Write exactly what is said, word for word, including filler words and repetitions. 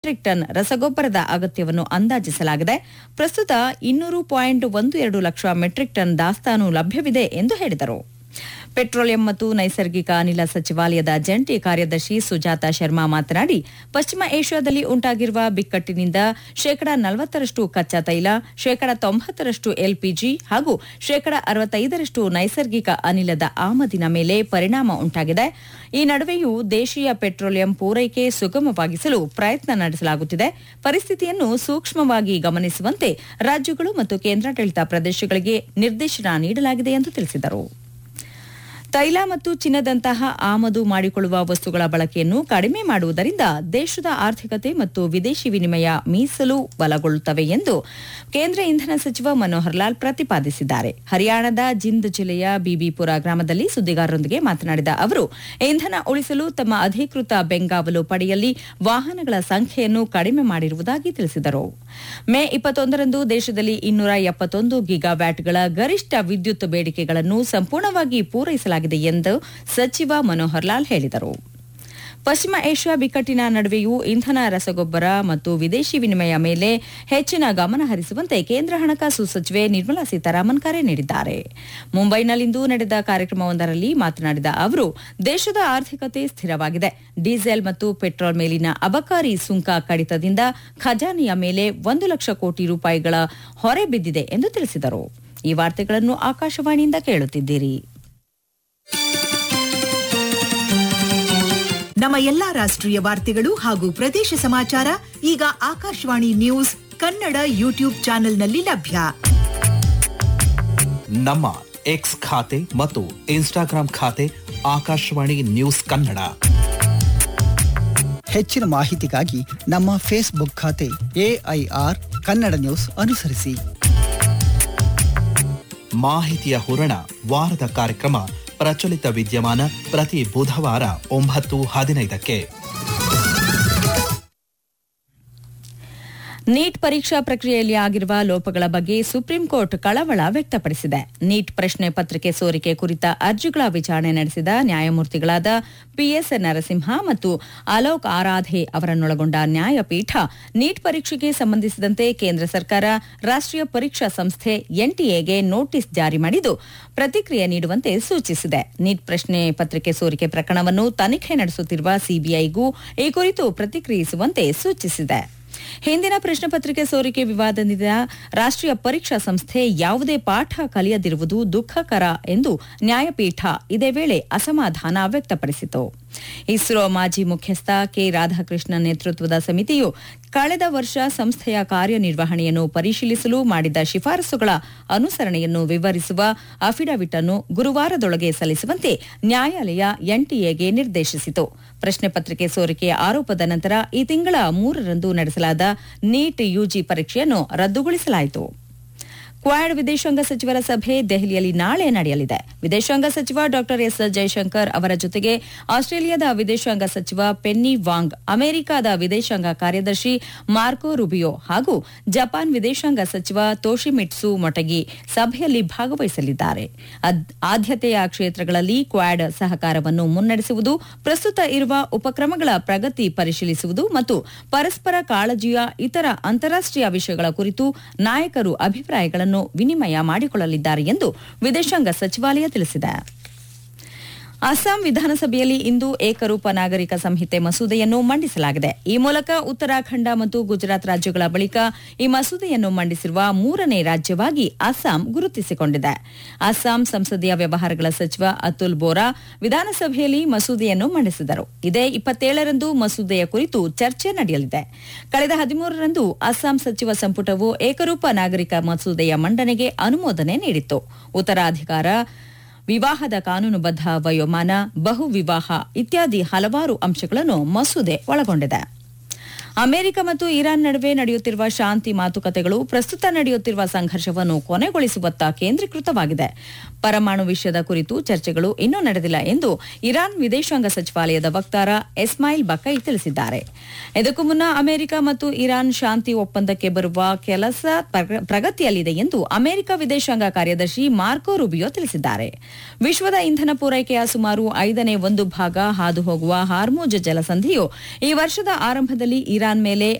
Metric ton ರಸಗೊಬ್ಬರದ ಅಗತ್ಯವನ್ನು ಅಂದಾಜಿಸಲಾಗಿದೆ. ಪ್ರಸ್ತುತ ಇನ್ನೂರು ಪಾಯಿಂಟ್ ಒಂದು ಎರಡು ಲಕ್ಷ ಮೆಟ್ರಿಕ್ ಟನ್ ದಾಸ್ತಾನು ಲಭ್ಯವಿದೆ ಎಂದು ಹೇಳಿದರು. ಪೆಟ್ರೋಲಿಯಂ ಮತ್ತು ನೈಸರ್ಗಿಕ ಅನಿಲ ಸಚಿವಾಲಯದ ಜಂಟಿ ಕಾರ್ಯದರ್ಶಿ ಸುಜಾತಾ ಶರ್ಮಾ ಮಾತನಾಡಿ, ಪಶ್ಚಿಮ ಏಷ್ಯಾದಲ್ಲಿ ಉಂಟಾಗಿರುವ ಬಿಕ್ಕಟ್ಟಿನಿಂದ ಶೇಕಡಾ ನಲವತ್ತರಷ್ಟು ಕಚ್ಚಾ ತೈಲ, ಶೇಕಡಾ ತೊಂಬತ್ತರಷ್ಟು ಎಲ್ಪಿಜಿ ಹಾಗೂ ಶೇಕಡಾ ಅರವತ್ತೈದರಷ್ಟು ನೈಸರ್ಗಿಕ ಅನಿಲದ ಆಮದಿನ ಮೇಲೆ ಪರಿಣಾಮ ಉಂಟಾಗಿದೆ. ಈ ನಡುವೆಯೂ ದೇಶೀಯ ಪೆಟ್ರೋಲಿಯಂ ಪೂರೈಕೆ ಸುಗಮವಾಗಿಸಲು ಪ್ರಯತ್ನ ನಡೆಸಲಾಗುತ್ತಿದೆ. ಪರಿಸ್ಥಿತಿಯನ್ನು ಸೂಕ್ಷ್ಮವಾಗಿ ಗಮನಿಸುವಂತೆ ರಾಜ್ಯಗಳು ಮತ್ತು ಕೇಂದ್ರಾಡಳಿತ ಪ್ರದೇಶಗಳಿಗೆ ನಿರ್ದೇಶನ ನೀಡಲಾಗಿದೆ ಎಂದು ತಿಳಿಸಿದರು. ತೈಲ ಮತ್ತು ಚಿನ್ನದಂತಹ ಆಮದು ಮಾಡಿಕೊಳ್ಳುವ ವಸ್ತುಗಳ ಬಳಕೆಯನ್ನು ಕಡಿಮೆ ಮಾಡುವುದರಿಂದ ದೇಶದ ಆರ್ಥಿಕತೆ ಮತ್ತು ವಿದೇಶಿ ವಿನಿಮಯ ಮೀಸಲು ಬಲಗೊಳ್ಳುತ್ತವೆ ಎಂದು ಕೇಂದ್ರ ಇಂಧನ ಸಚಿವ ಮನೋಹರ್ ಲಾಲ್ ಪ್ರತಿಪಾದಿಸಿದ್ದಾರೆ. ಹರಿಯಾಣದ ಜಿಂದ್ ಜಿಲ್ಲೆಯ ಬಿಬಿಪುರ ಗ್ರಾಮದಲ್ಲಿ ಸುದ್ದಿಗಾರರೊಂದಿಗೆ ಮಾತನಾಡಿದ ಅವರು, ಇಂಧನ ಉಳಿಸಲು ತಮ್ಮ ಅಧಿಕೃತ ಬೆಂಗಾವಲು ಪಡೆಯಲ್ಲಿ ವಾಹನಗಳ ಸಂಖ್ಯೆಯನ್ನು ಕಡಿಮೆ ಮಾಡಿರುವುದಾಗಿ ತಿಳಿಸಿದರು. ಮೇ ಇಪ್ಪತ್ತೊಂದರಂದು ದೇಶದಲ್ಲಿ ಇನ್ನೂರ ಎಪ್ಪತ್ತೊಂದು ಗಿಗಾವ್ಯಾಟ್ಗಳ ಗರಿಷ್ಠ ವಿದ್ಯುತ್ ಬೇಡಿಕೆಗಳನ್ನು ಸಂಪೂರ್ಣವಾಗಿ ಪೂರೈಸಲಾಗಿದೆ ಎಂದು ಸಚಿವ ಮನೋಹರ್ ಲಾಲ್ ಹೇಳಿದರು. ಪಶ್ಚಿಮ ಏಷ್ಯಾ ಬಿಕ್ಕಟ್ಟಿನ ನಡುವೆಯೂ ಇಂಧನ, ರಸಗೊಬ್ಬರ ಮತ್ತು ವಿದೇಶಿ ವಿನಿಮಯ ಮೇಲೆ ಹೆಚ್ಚಿನ ಗಮನ ಹರಿಸುವಂತೆ ಕೇಂದ್ರ ಹಣಕಾಸು ಸಚಿವೆ ನಿರ್ಮಲಾ ಸೀತಾರಾಮನ್ ಕರೆ ನೀಡಿದ್ದಾರೆ. ಮುಂಬೈನಲ್ಲಿಂದು ನಡೆದ ಕಾರ್ಯಕ್ರಮವೊಂದರಲ್ಲಿ ಮಾತನಾಡಿದ ಅವರು, ದೇಶದ ಆರ್ಥಿಕತೆ ಸ್ಥಿರವಾಗಿದೆ. ಡೀಸೆಲ್ ಮತ್ತು ಪೆಟ್ರೋಲ್ ಮೇಲಿನ ಅಬಕಾರಿ ಸುಂಕ ಕಡಿತದಿಂದ ಖಜಾನೆಯ ಮೇಲೆ ಒಂದು ಲಕ್ಷ ಕೋಟಿ ರೂಪಾಯಿಗಳ ಹೊರೆ ಬಿದ್ದಿದೆ ಎಂದು ತಿಳಿಸಿದರು. ಈ ವಾರ್ತೆಗಳನ್ನು ಆಕಾಶವಾಣಿಯಿಂದ ಕೇಳುತ್ತಿದ್ದೀರಿ. ನಮ್ಮ ಎಲ್ಲಾ ರಾಷ್ಟ್ರೀಯ ವಾರ್ತೆಗಳು ಹಾಗೂ ಪ್ರದೇಶ ಸಮಾಚಾರ ಈಗ ಆಕಾಶವಾಣಿ ನ್ಯೂಸ್ ಕನ್ನಡ ಯೂಟ್ಯೂಬ್ ಚಾನೆಲ್ನಲ್ಲಿ ಲಭ್ಯ. ನಮ್ಮ ಎಕ್ಸ್ ಖಾತೆ ಮತ್ತು ಇನ್ಸ್ಟಾಗ್ರಾಂ ಖಾತೆ ಆಕಾಶವಾಣಿ ನ್ಯೂಸ್ ಕನ್ನಡ. ಹೆಚ್ಚಿನ ಮಾಹಿತಿಗಾಗಿ ನಮ್ಮ ಫೇಸ್ಬುಕ್ ಖಾತೆ ಎಐಆರ್ ಕನ್ನಡ ನ್ಯೂಸ್ ಅನುಸರಿಸಿ. ಮಾಹಿತಿಯ ಹೂರಣ ವಾರದ ಕಾರ್ಯಕ್ರಮ ಪ್ರಚಲಿತ ವಿದ್ಯಮಾನ ಪ್ರತಿ ಬುಧವಾರ ಒಂಬತ್ತು ಹದಿನೈದಕ್ಕೆ. ನೀಟ್ ಪರೀಕ್ಷಾ ಪ್ರಕ್ರಿಯೆಯಲ್ಲಿ ಆಗಿರುವ ಲೋಪಗಳ ಬಗ್ಗೆ ಸುಪ್ರೀಂ ಕೋರ್ಟ್ ಕಳವಳ ವ್ಯಕ್ತಪಡಿಸಿದೆ. ನೀಟ್ ಪ್ರಶ್ನೆ ಪತ್ರಿಕೆ ಸೋರಿಕೆ ಕುರಿತ ಅರ್ಜಿಗಳ ವಿಚಾರಣೆ ನಡೆಸಿದ ನ್ಯಾಯಮೂರ್ತಿಗಳಾದ ಪಿಎಸ್ ನರಸಿಂಹ ಮತ್ತು ಅಲೋಕ್ ಆರಾಧೆ ಅವರನ್ನೊಳಗೊಂಡ ನ್ಯಾಯಪೀಠ ನೀಟ್ ಪರೀಕ್ಷೆಗೆ ಸಂಬಂಧಿಸಿದಂತೆ ಕೇಂದ್ರ ಸರ್ಕಾರ ರಾಷ್ಟ್ರೀಯ ಪರೀಕ್ಷಾ ಸಂಸ್ಥೆ ಎನ್ಟಿಎಗೆ ನೋಟಿಸ್ ಜಾರಿ ಮಾಡಿದ್ದು ಪ್ರತಿಕ್ರಿಯೆ ನೀಡುವಂತೆ ಸೂಚಿಸಿದೆ. ನೀಟ್ ಪ್ರಶ್ನೆ ಪತ್ರಿಕೆ ಸೋರಿಕೆ ಪ್ರಕರಣವನ್ನು ತನಿಖೆ ನಡೆಸುತ್ತಿರುವ ಸಿಬಿಐಗೂ ಈ ಕುರಿತು ಪ್ರತಿಕ್ರಿಯಿಸುವಂತೆ ಸೂಚಿಸಿದೆ. ಹಿಂದಿನ ಪ್ರಶ್ನೆ ಪತ್ರಿಕೆ ಸೋರಿಕೆ ವಿವಾದದಿಂದ ರಾಷ್ಟ್ರೀಯ ಪರೀಕ್ಷಾ ಸಂಸ್ಥೆ ಯಾವುದೇ ಪಾಠ ಕಲಿಯದಿರುವುದು ದುಃಖಕರ ಎಂದು ನ್ಯಾಯಪೀಠ ಇದೇ ವೇಳೆ ಅಸಮಾಧಾನ ವ್ಯಕ್ತಪಡಿಸಿತು. ಇಸ್ರೋ ಮಾಜಿ ಮುಖ್ಯಸ್ಥ ಕೆ ರಾಧಾಕೃಷ್ಣನ್ ನೇತೃತ್ವದ ಸಮಿತಿಯು ಕಳೆದ ವರ್ಷ ಸಂಸ್ಥೆಯ ಕಾರ್ಯನಿರ್ವಹಣೆಯನ್ನು ಪರಿಶೀಲಿಸಲು ಮಾಡಿದ್ದ ಶಿಫಾರಸುಗಳ ಅನುಸರಣೆಯನ್ನು ವಿವರಿಸುವ ಅಫಿಡವಿಟ್ ಅನ್ನು ಗುರುವಾರದೊಳಗೆ ಸಲ್ಲಿಸುವಂತೆ ನ್ಯಾಯಾಲಯ ಎನ್ಟಿಎಗೆ ನಿರ್ದೇಶಿಸಿತು. ಪ್ರಶ್ನೆ ಪತ್ರಿಕೆ ಸೋರಿಕೆಯ ಆರೋಪದ ನಂತರ ಈ ತಿಂಗಳ ಮೂರರಂದು ನಡೆಸಲಾದ ನೀಟ್ ಯುಜಿ ಪರೀಕ್ಷೆಯನ್ನು ರದ್ದುಗೊಳಿಸಲಾಯಿತು. ಕ್ವಾಡ್ ವಿದೇಶಾಂಗ ಸಚಿವರ ಸಭೆ ದೆಹಲಿಯಲ್ಲಿ ನಾಳೆ ನಡೆಯಲಿದೆ. ವಿದೇಶಾಂಗ ಸಚಿವ ಡಾ ಎಸ್ ಜೈಶಂಕರ್ ಅವರ ಜೊತೆಗೆ ಆಸ್ಟ್ರೇಲಿಯಾದ ವಿದೇಶಾಂಗ ಸಚಿವ ಪೆನ್ನಿ ವಾಂಗ್, ಅಮೆರಿಕದ ವಿದೇಶಾಂಗ ಕಾರ್ಯದರ್ಶಿ ಮಾರ್ಕೊ ರುಬಿಯೋ ಹಾಗೂ ಜಪಾನ್ ವಿದೇಶಾಂಗ ಸಚಿವ ತೋಶಿಮಿಟ್ಸು ಮೊಟೆಗಿ ಸಭೆಯಲ್ಲಿ ಭಾಗವಹಿಸಲಿದ್ದಾರೆ. ಆದ್ಯತೆಯ ಕ್ಷೇತ್ರಗಳಲ್ಲಿ ಕ್ವಾಡ್ ಸಹಕಾರವನ್ನು ಮುನ್ನಡೆಸುವುದು, ಪ್ರಸ್ತುತ ಇರುವ ಉಪಕ್ರಮಗಳ ಪ್ರಗತಿ ಪರಿಶೀಲಿಸುವುದು ಮತ್ತು ಪರಸ್ಪರ ಕಾಳಜಿಯ ಇತರ ಅಂತಾರಾಷ್ಟೀಯ ವಿಷಯಗಳ ಕುರಿತು ನಾಯಕರು ಅಭಿಪ್ರಾಯಗಳನ್ನು ವಿನಿಮಯ ಮಾಡಿಕೊಳ್ಳಲಿದ್ದಾರೆ ಎಂದು ವಿದೇಶಾಂಗ ಸಚಿವಾಲಯ ತಿಳಿಸಿದೆ. ಅಸ್ಸಾಂ ವಿಧಾನಸಭೆಯಲ್ಲಿ ಇಂದು ಏಕರೂಪ ನಾಗರಿಕ ಸಂಹಿತೆ ಮಸೂದೆಯನ್ನು ಮಂಡಿಸಲಾಗಿದೆ. ಈ ಮೂಲಕ ಉತ್ತರಾಖಂಡ ಮತ್ತು ಗುಜರಾತ್ ರಾಜ್ಯಗಳ ಬಳಿಕ ಈ ಮಸೂದೆಯನ್ನು ಮಂಡಿಸಿರುವ ಮೂರನೇ ರಾಜ್ಯವಾಗಿ ಅಸ್ಸಾಂ ಗುರುತಿಸಿಕೊಂಡಿದೆ. ಅಸ್ಸಾಂ ಸಂಸದೀಯ ವ್ಯವಹಾರಗಳ ಸಚಿವ ಅತುಲ್ ಬೋರಾ ವಿಧಾನಸಭೆಯಲ್ಲಿ ಮಸೂದೆಯನ್ನು ಮಂಡಿಸಿದರು. ಇದೇ ಇಪ್ಪತ್ತೇಳರಂದು ಮಸೂದೆಯ ಕುರಿತು ಚರ್ಚೆ ನಡೆಯಲಿದೆ. ಕಳೆದ ಹದಿಮೂರರಂದು ಅಸ್ಸಾಂ ಸಚಿವ ಸಂಪುಟವು ಏಕರೂಪ ನಾಗರಿಕ ಮಸೂದೆಯ ಮಂಡನೆಗೆ ಅನುಮೋದನೆ ನೀಡಿತ್ತು. ಉತ್ತರಾಧಿಕಾರ, ವಿವಾಹದ ಕಾನೂನುಬದ್ಧ ವಯೋಮಾನ, ಬಹು ವಿವಾಹ ಇತ್ಯಾದಿ ಹಲವಾರು ಅಂಶಗಳನ್ನು ಮಸೂದೆ ಒಳಗೊಂಡಿದೆ. ಅಮೆರಿಕ ಮತ್ತು ಇರಾನ್ ನಡುವೆ ನಡೆಯುತ್ತಿರುವ ಶಾಂತಿ ಮಾತುಕತೆಗಳು ಪ್ರಸ್ತುತ ನಡೆಯುತ್ತಿರುವ ಸಂಘರ್ಷವನ್ನು ಕೊನೆಗೊಳಿಸುವತ್ತ ಕೇಂದ್ರೀಕೃತವಾಗಿದೆ. ಪರಮಾಣು ವಿಷಯದ ಕುರಿತು ಚರ್ಚೆಗಳು ಇನ್ನೂ ನಡೆದಿಲ್ಲ ಎಂದು ಇರಾನ್ ವಿದೇಶಾಂಗ ಸಚಿವಾಲಯದ ವಕ್ತಾರ ಇಸ್ಮಾಯಿಲ್ ಬಕೈ ತಿಳಿಸಿದ್ದಾರೆ. ಇದಕ್ಕೂ ಮುನ್ನ ಅಮೆರಿಕ ಮತ್ತು ಇರಾನ್ ಶಾಂತಿ ಒಪ್ಪಂದಕ್ಕೆ ಬರುವ ಕೆಲಸ ಪ್ರಗತಿಯಲ್ಲಿದೆ ಎಂದು ಅಮೆರಿಕ ವಿದೇಶಾಂಗ ಕಾರ್ಯದರ್ಶಿ ಮಾರ್ಕೊ ರುಬಿಯೋ ತಿಳಿಸಿದ್ದಾರೆ. ವಿಶ್ವದ ಇಂಧನ ಪೂರೈಕೆಯ ಸುಮಾರು ಐದನೇ ಒಂದು ಭಾಗ ಹಾದು ಹೋಗುವ ಹಾರ್ಮುಜ್ ಜಲಸಂಧಿಯು ಈ ವರ್ಷದ ಆರಂಭದಲ್ಲಿ ಇರಾನ್ ಮೇಲೆ